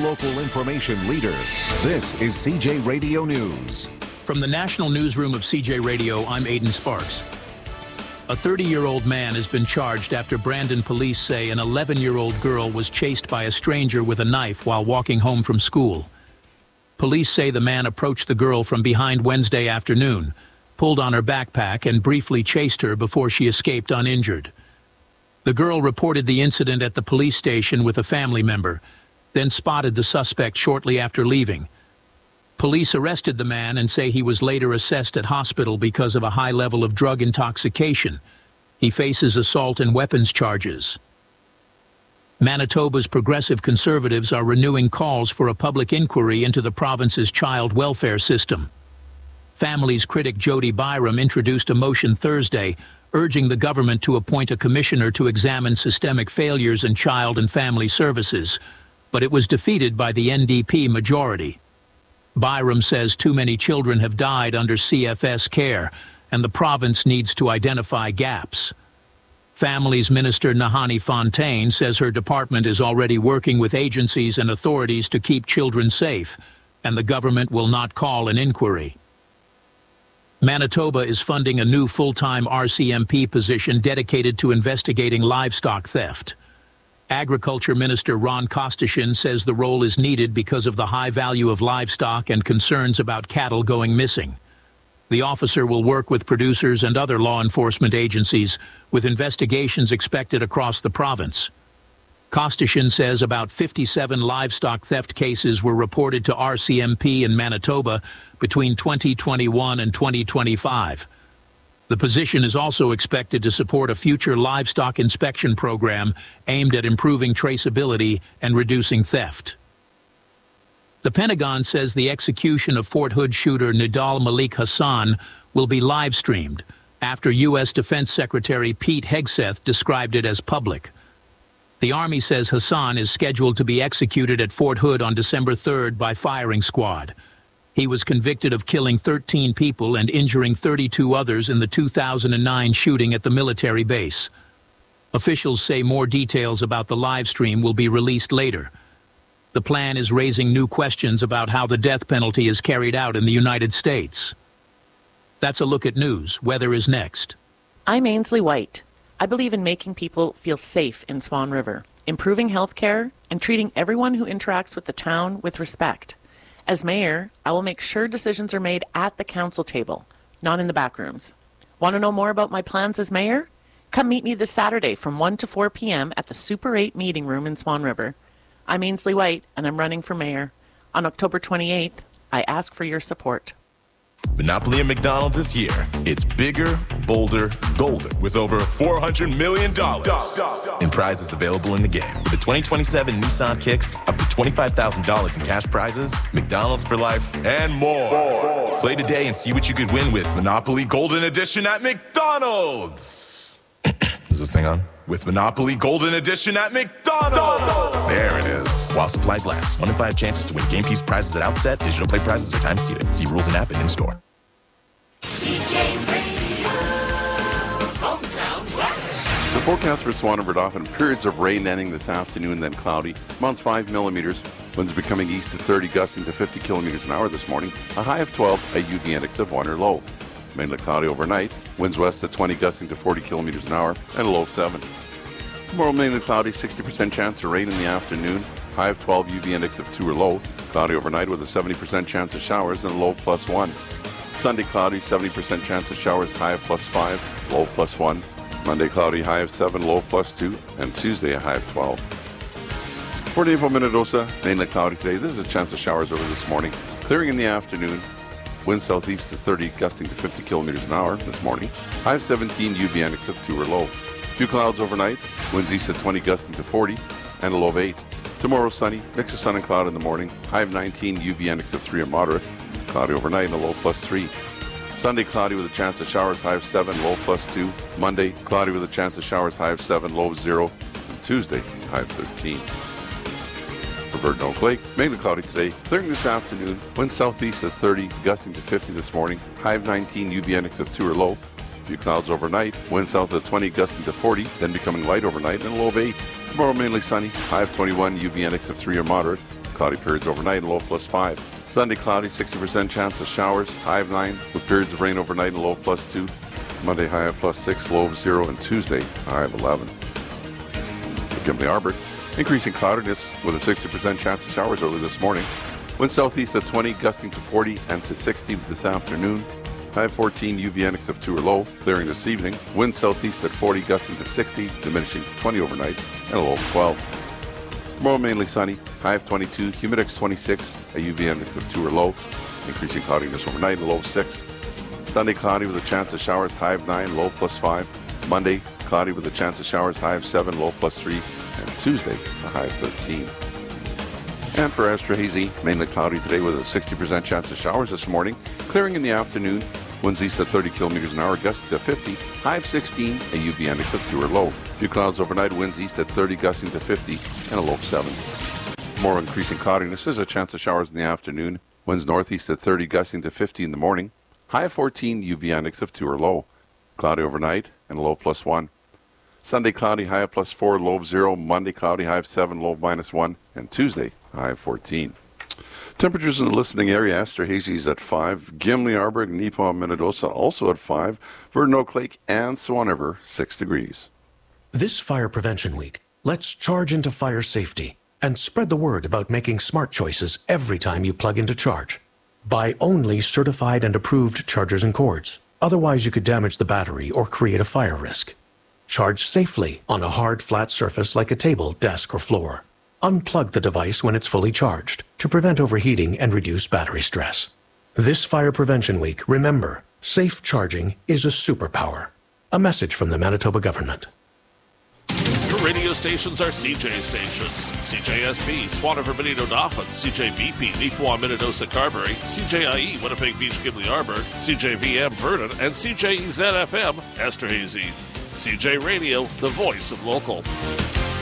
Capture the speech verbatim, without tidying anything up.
local information leader. This is C J Radio News. From the National Newsroom of C J Radio, I'm Aidan Sparks. A thirty-year-old man has been charged after Brandon police say an eleven-year-old girl was chased by a stranger with a knife while walking home from school. Police say the man approached the girl from behind Wednesday afternoon, pulled on her backpack, and briefly chased her before she escaped uninjured. The girl reported the incident at the police station with a family member, then spotted the suspect shortly after leaving. Police arrested the man and say he was later assessed at hospital because of a high level of drug intoxication. He faces assault and weapons charges. Manitoba's progressive conservatives are renewing calls for a public inquiry into the province's child welfare system. Families critic Jody Byram introduced a motion Thursday urging the government to appoint a commissioner to examine systemic failures in child and family services, but it was defeated by the N D P majority. Byram says too many children have died under C F S care, and the province needs to identify gaps. Families Minister Nahani Fontaine says her department is already working with agencies and authorities to keep children safe, and the government will not call an inquiry. Manitoba is funding a new full-time R C M P position dedicated to investigating livestock theft. Agriculture Minister Ron Kostishin says the role is needed because of the high value of livestock and concerns about cattle going missing. The officer will work with producers and other law enforcement agencies, with investigations expected across the province. Kostishin says about fifty-seven livestock theft cases were reported to R C M P in Manitoba between twenty twenty-one and twenty twenty-five. The position is also expected to support a future livestock inspection program aimed at improving traceability and reducing theft. The Pentagon says the execution of Fort Hood shooter Nidal Malik Hassan will be live-streamed after U S Defense Secretary Pete Hegseth described it as public. The Army says Hassan is scheduled to be executed at Fort Hood on December third by firing squad. He was convicted of killing thirteen people and injuring thirty-two others in the two thousand nine shooting at the military base. Officials say more details about the live stream will be released later. The plan is raising new questions about how the death penalty is carried out in the United States. That's a look at news. Weather is next. I'm Ainsley White. I believe in making people feel safe in Swan River, improving health care, and treating everyone who interacts with the town with respect. As mayor, I will make sure decisions are made at the council table, not in the back rooms. Want to know more about my plans as mayor? Come meet me this Saturday from one to four p m at the Super eight meeting room in Swan River. I'm Ainsley White, and I'm running for mayor. On October twenty-eighth, I ask for your support. Monopoly at McDonald's is here. It's bigger, bolder, golden, with over four hundred million dollars in prizes available in the game. With the twenty twenty-seven Nissan Kicks, up to twenty-five thousand dollars in cash prizes, McDonald's for life, and more. more. Play today and see what you could win with Monopoly Golden Edition at McDonald's. Is this thing on? With Monopoly Golden Edition at McDonald's. There it is. While supplies last. One in five chances to win game piece prizes at outset. Digital play prizes are time seated. See rules and app and in store. C J Radio, hometown weather. The forecast for Swan River often periods of rain ending this afternoon, then cloudy. Amounts five millimeters. Winds becoming east to thirty, gusting to fifty kilometers an hour this morning. A high of twelve, a U V index of one or low. Mainly cloudy overnight. Winds west at twenty, gusting to forty kilometers an hour, and a low of seven. Tomorrow mainly cloudy, sixty percent chance of rain in the afternoon. High of twelve, U V index of two or low. Cloudy overnight with a seventy percent chance of showers and a low of plus one. Sunday cloudy, seventy percent chance of showers, high of plus five, low of plus one. Monday cloudy, high of seven, low of plus two. And Tuesday a high of twelve. For Naples, Minnedosa, mainly cloudy today. There's a chance of showers over this morning. Clearing in the afternoon. Wind southeast to thirty, gusting to fifty kilometers an hour this morning. High of seventeen, U V index of two or low. Few clouds overnight. Winds east at twenty, gusting to forty, and a low of eight. Tomorrow sunny, mix of sun and cloud in the morning. High of nineteen, U V index of three or moderate. Cloudy overnight and a low plus three. Sunday cloudy with a chance of showers, high of seven, low plus two. Monday cloudy with a chance of showers, high of seven, low of zero. And Tuesday, high of thirteen. For Verdon Oak Lake, mainly cloudy today. Clearing this afternoon. Wind southeast at thirty, gusting to fifty this morning. High of nineteen, U V index of two or low. A few clouds overnight. Wind south at twenty, gusting to forty, then becoming light overnight and a low of eight. Tomorrow mainly sunny. High of twenty-one, U V index of three or moderate. Cloudy periods overnight and low plus five. Sunday cloudy, sixty percent chance of showers, high of nine, with periods of rain overnight and low plus two. Monday high of plus six, low of zero, and Tuesday high of eleven. Gimli Arbor, increasing cloudiness with a sixty percent chance of showers early this morning. Wind southeast at twenty, gusting to forty and to sixty this afternoon. High of fourteen, U V index of two or low, clearing this evening. Wind southeast at forty, gusting to sixty, diminishing to twenty overnight, and a low of twelve. Tomorrow mainly sunny, high of twenty-two, humidex twenty-six, a U V index of two or low, increasing cloudiness overnight, a low of six. Sunday cloudy with a chance of showers, high of nine, low plus five. Monday cloudy with a chance of showers, high of seven, low plus three. And Tuesday, a high of thirteen. And for extra hazy, mainly cloudy today with a sixty percent chance of showers this morning, clearing in the afternoon. Winds east at thirty kilometers an hour, gusting to fifty, high of sixteen, a U V index of two or low. Few clouds overnight, winds east at thirty, gusting to fifty, and a low of seven. More increasing cloudiness, there's a chance of showers in the afternoon. Winds northeast at thirty, gusting to fifty in the morning. High of fourteen, U V index of two or low. Cloudy overnight, and a low of plus one. Sunday cloudy, high of plus four, low of zero. Monday cloudy, high of seven, low of minus one. And Tuesday, high of fourteen. Temperatures in the listening area, Esterhazy's at five, Gimli, Arborg, Neepaw, Minnedosa also at five, Verdun, Oak Lake, and Swan River, six degrees. This Fire Prevention Week, let's charge into fire safety and spread the word about making smart choices every time you plug into charge. Buy only certified and approved chargers and cords. Otherwise, you could damage the battery or create a fire risk. Charge safely on a hard, flat surface like a table, desk, or floor. Unplug the device when it's fully charged to prevent overheating and reduce battery stress. This Fire Prevention Week, remember, safe charging is a superpower. A message from the Manitoba government. Your radio stations are C J stations. C J S B, Swan River, Benito, Dauphin, C J B P, Neepawa, Minnedosa, Carberry, C J I E, Winnipeg Beach, Gimli, Arbor, C J V M, Verdun, and C J E Z F M, Esterhazy. C J Radio, the voice of local.